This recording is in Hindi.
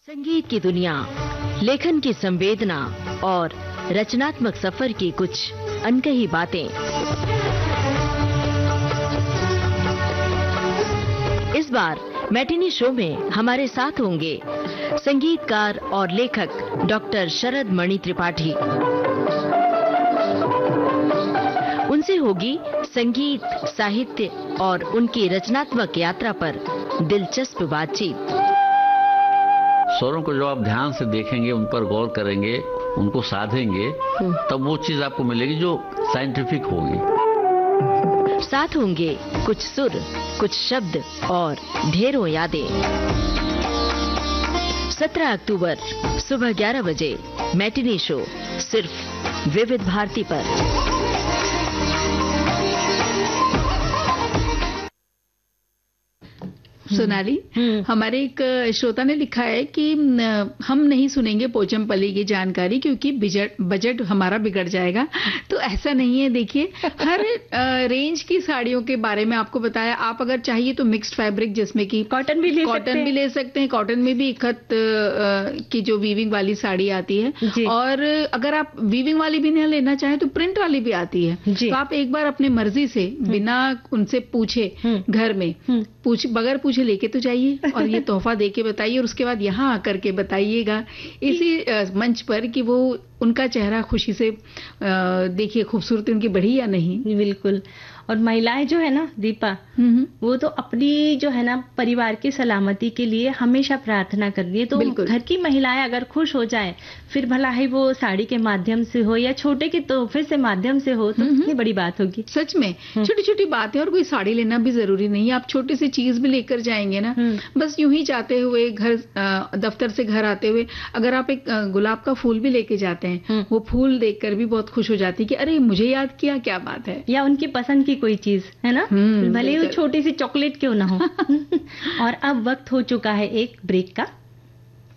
संगीत की दुनिया, लेखन की संवेदना और रचनात्मक सफर की कुछ अनकही बातें। इस बार मैटिनी शो में हमारे साथ होंगे संगीतकार और लेखक डॉक्टर शरद मणि त्रिपाठी। उनसे होगी संगीत, साहित्य और उनकी रचनात्मक यात्रा पर दिलचस्प बातचीत। स्वरों को जो आप ध्यान से देखेंगे, उन पर गौर करेंगे, उनको साधेंगे, तब वो चीज आपको मिलेगी जो साइंटिफिक होगी। साथ होंगे कुछ सुर, कुछ शब्द और ढेरों यादें। 17 अक्टूबर सुबह 11 बजे मैटिनी शो, सिर्फ विविध भारती पर। सोनाली, हमारे एक श्रोता ने लिखा है कि हम नहीं सुनेंगे पोचमपल्ली की जानकारी क्योंकि बजट हमारा बिगड़ जाएगा। तो ऐसा नहीं है। देखिए, हर रेंज की साड़ियों के बारे में आपको बताया। आप अगर चाहिए तो मिक्स्ड फैब्रिक, जिसमें कि कॉटन भी ले सकते हैं। कॉटन में भी इकहत की जो वीविंग वाली साड़ी आती है, और अगर आप वीविंग वाली भी नहीं लेना चाहें तो प्रिंट वाली भी आती है। तो आप एक बार अपने मर्जी से, बिना उनसे पूछे, घर में बगैर पूछे लेके तो जाइए और ये तोहफा देके बताइए, और उसके बाद यहाँ आकर के बताइएगा इसी मंच पर कि वो उनका चेहरा खुशी से देखिए, खूबसूरती उनकी बढ़ी या नहीं। बिल्कुल। और महिलाएं जो है ना दीपा, वो तो अपनी जो है ना परिवार की सलामती के लिए हमेशा प्रार्थना कर रही है। तो घर की महिलाएं अगर खुश हो जाएं, फिर भला ही वो साड़ी के माध्यम से हो या छोटे के तोहफे से माध्यम से हो, तो कितनी बड़ी बात होगी। सच में छोटी छोटी बातें, और कोई साड़ी लेना भी जरूरी नहीं है। आप छोटी सी चीज भी लेकर जाएंगे ना, बस यूं ही जाते हुए, घर दफ्तर से घर आते हुए अगर आप एक गुलाब का फूल भी लेके जाते हैं, वो फूल देखकर भी बहुत खुश हो जाती है कि अरे मुझे याद किया, क्या बात है। या उनकी पसंद की कोई चीज है ना, भले ही छोटी सी चॉकलेट क्यों ना हो। और अब वक्त हो चुका है एक ब्रेक का।